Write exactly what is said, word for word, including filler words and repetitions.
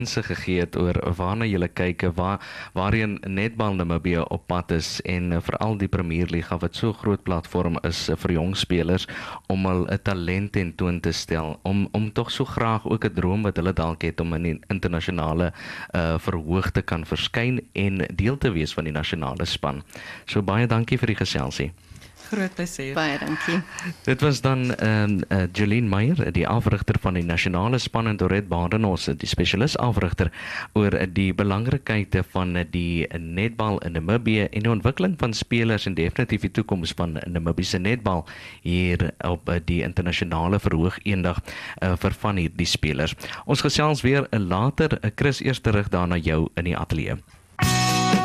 se gegee het oor waarna julle kyk, waar, waarheen netbal Namibië op pad is en uh, veral die Premier Liga wat so groot platform is uh, vir jong spelers om hul 'n talent tentoon te stel, om om tog so graag ook 'n droom wat hulle dalk het om in die internasionale uh, verhoog te kan verskyn en deel te wees van die nasionale span. So baie dankie vir die geselsie. Groot plesier. Baie dankie. Dit was dan um, uh, Jolien Meyer, die afrigter van die nasionale span in Dorette Badenhorst, die spesialis afrigter oor die belangrikheid van die netbal in Namibië en die ontwikkeling van spelers en definitief die toekoms van Namibiese netbal hier op uh, die internasionale verhoog eendag uh, vir van hierdie spelers. Ons gesels weer later. Chris, eers terug daar na jou in die ateljee.